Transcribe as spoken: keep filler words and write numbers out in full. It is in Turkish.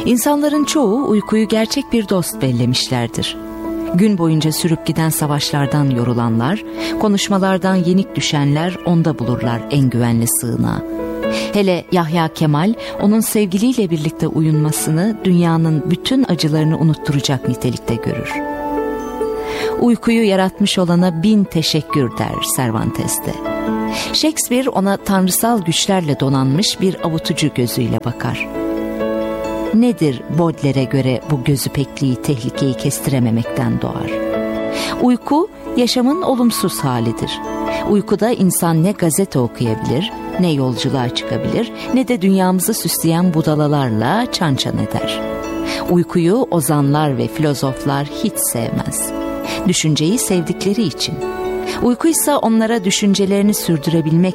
İnsanların çoğu uykuyu gerçek bir dost bellemişlerdir. Gün boyunca sürüp giden savaşlardan yorulanlar, konuşmalardan yenik düşenler onda bulurlar en güvenli sığınağı. Hele Yahya Kemal onun sevgiliyle birlikte uyunmasını dünyanın bütün acılarını unutturacak nitelikte görür. Uykuyu yaratmış olana bin teşekkür der Cervantes'te. Shakespeare ona tanrısal güçlerle donanmış bir avutucu gözüyle bakar. Nedir Baudelaire'e göre bu gözü pekliği tehlikeyi kestirememekten doğar? Uyku yaşamın olumsuz halidir. Uykuda insan ne gazete okuyabilir, ne yolculuğa çıkabilir, ne de dünyamızı süsleyen budalalarla çan çan eder. Uykuyu ozanlar ve filozoflar hiç sevmez. Düşünceyi sevdikleri için. Uykuysa onlara düşüncelerini sürdürebilmek